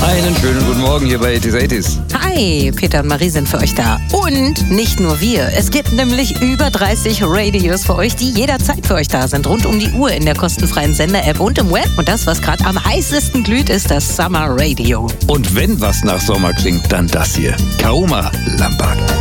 Einen schönen guten Morgen hier bei 80s. Hi, Peter und Marie sind für euch da. Und nicht nur wir. Es gibt nämlich über 30 Radios für euch, die jederzeit für euch da sind. Rund um die Uhr in der kostenfreien Sender-App und im Web. Und das, was gerade am heißesten glüht, ist das Summer Radio. Und wenn was nach Sommer klingt, dann das hier. Kauma Lambada.